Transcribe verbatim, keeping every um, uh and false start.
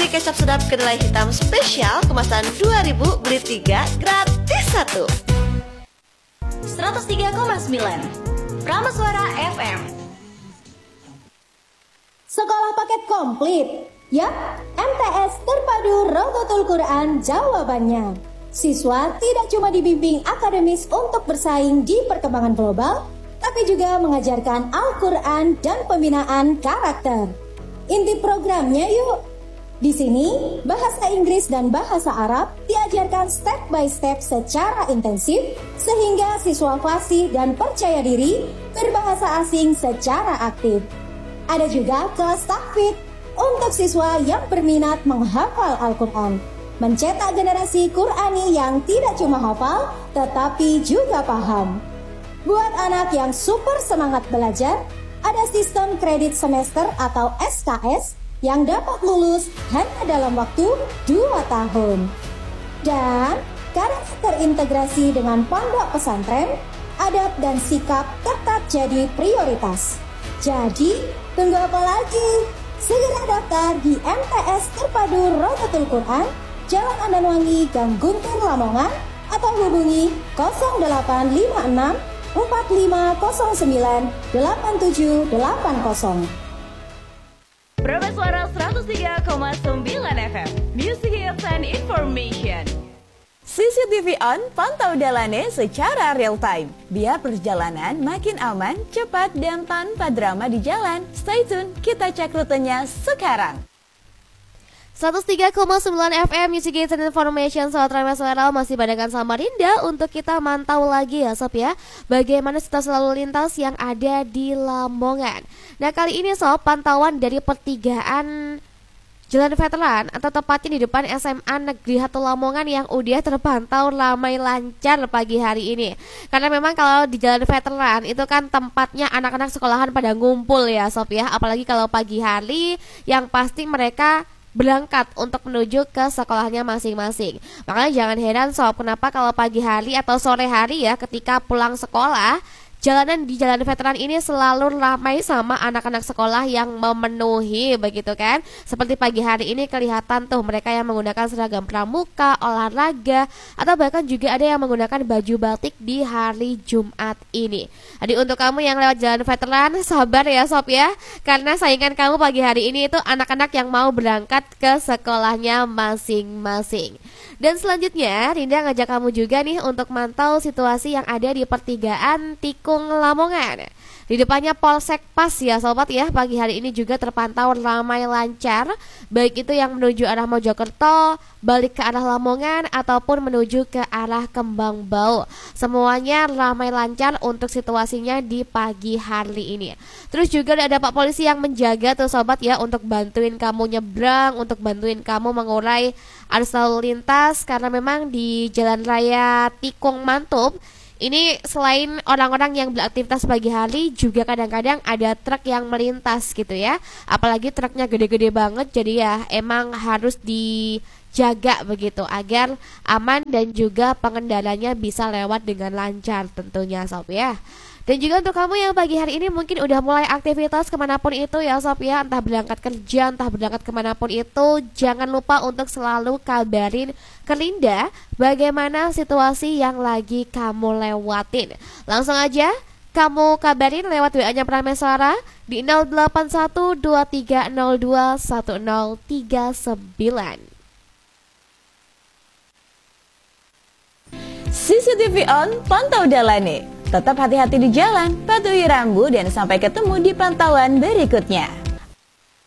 Cari kecap sedap kedelai hitam spesial kemasan dua ribu, beli tiga gratis satu. seratus tiga koma sembilan Prameswara F M. Sekolah paket komplit. Yap, M T S Terpadu Rodotul Quran jawabannya. Siswa tidak cuma dibimbing akademis untuk bersaing di perkembangan global, tapi juga mengajarkan Al-Quran dan pembinaan karakter. Inti programnya yuk. Di sini, bahasa Inggris dan bahasa Arab diajarkan step by step secara intensif, sehingga siswa fasih dan percaya diri berbahasa asing secara aktif. Ada juga kelas tahfidz untuk siswa yang berminat menghafal Al-Quran, mencetak generasi Qurani yang tidak cuma hafal, tetapi juga paham. Buat anak yang super semangat belajar, ada sistem kredit semester atau S K S yang dapat lulus hanya dalam waktu dua tahun. Dan karena terintegrasi dengan pondok pesantren, adab dan sikap tetap jadi prioritas. Jadi, tunggu apa lagi? Segera daftar di M T S Terpadu Rodotul Quran, Jalan Andanwangi, Gang Guntur, Lamongan, atau hubungi nol delapan lima enam empat lima nol sembilan delapan tujuh delapan nol. Prameswara seratus tiga koma sembilan F M, Music Hits and Information. C C T V on, pantau Dalane secara real time. Biar perjalanan makin aman, cepat, dan tanpa drama di jalan. Stay tune, kita cek rutenya sekarang. seratus tiga koma sembilan F M Music Hits and Information. Sobat Prameswara masih barengan Samarinda untuk kita mantau lagi ya Sob ya, bagaimana situasi lalu lintas yang ada di Lamongan. Nah kali ini Sob, pantauan dari pertigaan Jalan Veteran atau tepatnya di depan S M A Negeri satu Lamongan yang udah terpantau ramai lancar pagi hari ini. Karena memang kalau di Jalan Veteran itu kan tempatnya anak-anak sekolahan pada ngumpul ya Sob ya. Apalagi kalau pagi hari yang pasti mereka berangkat untuk menuju ke sekolahnya masing-masing. Makanya jangan heran Sob, kenapa kalau pagi hari atau sore hari ya ketika pulang sekolah, jalanan di Jalan Veteran ini selalu ramai sama anak-anak sekolah yang memenuhi begitu kan. Seperti pagi hari ini kelihatan tuh mereka yang menggunakan seragam pramuka, olahraga, atau bahkan juga ada yang menggunakan baju batik di hari Jumat ini. Jadi untuk kamu yang lewat Jalan Veteran, sabar ya Sob ya, karena saingan kamu pagi hari ini itu anak-anak yang mau berangkat ke sekolahnya masing-masing. Dan selanjutnya Rinda ngajak kamu juga nih untuk mantau situasi yang ada di pertigaan Tikung Lamongan. Di depannya Polsek Pas ya Sobat ya, pagi hari ini juga terpantau ramai lancar, baik itu yang menuju arah Mojokerto, balik ke arah Lamongan, ataupun menuju ke arah Kembangbau. Semuanya ramai lancar untuk situasinya di pagi hari ini. Terus juga ada Pak Polisi yang menjaga tuh Sobat ya, untuk bantuin kamu nyebrang, untuk bantuin kamu mengurai arus lalu lintas. Karena memang di Jalan Raya Tikung Mantub ini selain orang-orang yang beraktivitas pagi hari, juga kadang-kadang ada truk yang melintas gitu ya. Apalagi truknya gede-gede banget, jadi ya emang harus dijaga begitu agar aman dan juga pengendaranya bisa lewat dengan lancar tentunya Sob ya. Dan juga untuk kamu yang pagi hari ini mungkin udah mulai aktivitas kemanapun itu ya Sob ya, entah berangkat kerja, entah berangkat kemanapun itu, jangan lupa untuk selalu kabarin ke Linda bagaimana situasi yang lagi kamu lewatin. Langsung aja kamu kabarin lewat W A-nya Prameswara di nol delapan satu dua tiga nol dua satu nol tiga sembilan. C C T V on, pantau Dalane. Tetap hati-hati di jalan, patuhi rambu, dan sampai ketemu di pantauan berikutnya.